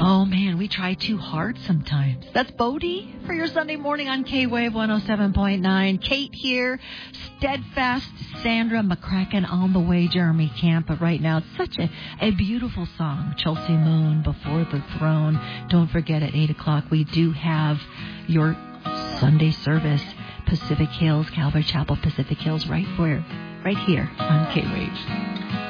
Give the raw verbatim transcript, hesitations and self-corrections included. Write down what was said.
Oh, man, we try too hard sometimes. That's Bodie for your Sunday morning on K-Wave one oh seven point nine. Kate here, Steadfast, Sandra McCracken on the way, Jeremy Camp. But right now, it's such a, a beautiful song, Chelsea Moon, Before the Throne. Don't forget, at eight o'clock, we do have your Sunday service, Pacific Hills, Calvary Chapel, Pacific Hills, right where, right here on K-Wave.